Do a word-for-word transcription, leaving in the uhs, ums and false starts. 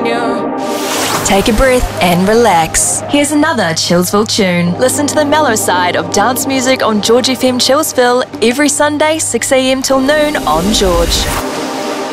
Take a breath and relax. Here's another Chillsville tune. Listen to the mellow side of dance music on George F M Chillsville every Sunday, six a m till noon on George.